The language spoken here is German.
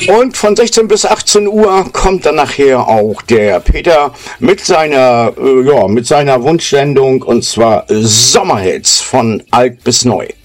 Und von 16 bis 18 Uhr kommt dann nachher auch der Peter mit seiner Wunschsendung, und zwar Sommerhits von alt bis neu.